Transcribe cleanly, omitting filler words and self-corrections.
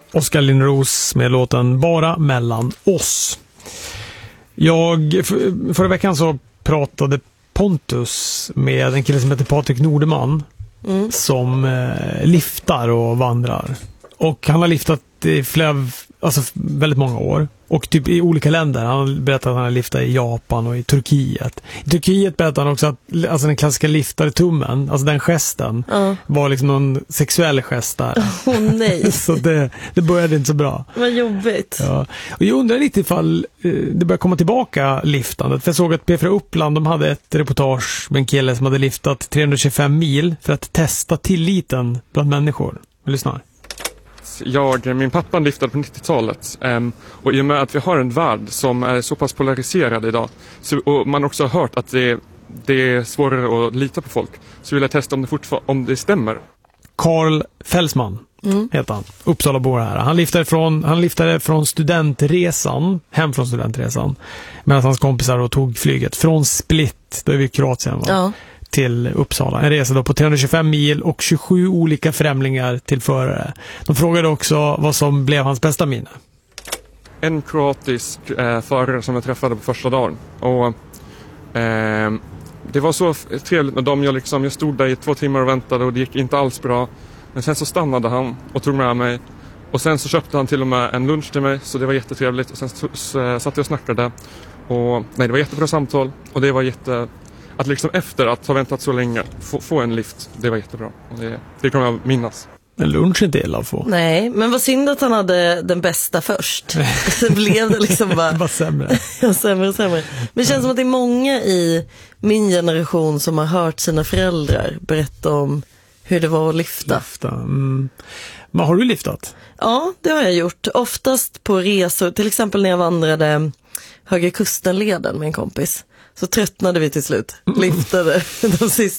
Oskar Linnros med låten Bara mellan oss. Förra veckan så pratade Pontus med en kille som heter Patrik Nordeman som liftar och vandrar. Och han har liftat i väldigt många år. Och typ i olika länder. Han berättade att han har liftat i Japan och i Turkiet. I Turkiet berättade han också att alltså den klassiska liftar-tummen, alltså den gesten, var liksom någon sexuell gest där. Nej. Så det började inte så bra. Vad jobbigt. Ja. Och jag undrar lite ifall det börjar komma tillbaka liftandet. För jag såg att P4 Uppland, de hade ett reportage med en kille som hade liftat 325 mil för att testa tilliten bland människor. Lyssna. Min pappa liftade på 90-talet och i och med att vi har en värld som är så pass polariserad idag och man också har hört att det är svårare att lita på folk, så vill jag testa om det stämmer. Carl Fälsman heter han, Uppsalabor här. Han liftade från studentresan, hem från studentresan, medan hans kompisar tog flyget från Split, då är vi i Kroatien va? Ja. Till Uppsala. En resa då på 325 mil och 27 olika främlingar till förare. De frågade också vad som blev hans bästa minne. En kroatisk förare som jag träffade på första dagen. Och det var så trevligt med dem. Jag stod där i 2 timmar och väntade och det gick inte alls bra. Men sen så stannade han och tog med mig. Och sen så köpte han till och med en lunch till mig, så det var jättetrevligt. Och sen satt jag och snackade. Och det var jättebra samtal. Och det var att liksom efter att ha väntat så länge få en lift, det var jättebra. Och det kommer jag minnas. En lunch är inte illa att få. Nej, men vad synd att han hade den bästa först. Så blev det liksom bara sämre. Ja, sämre. Men det känns som att det är många i min generation som har hört sina föräldrar berätta om hur det var att lifta. Men har du liftat? Ja, det har jag gjort. Oftast på resor, till exempel när jag vandrade Höga Kustenleden med en kompis. Så tröttnade vi till slut. Liftade de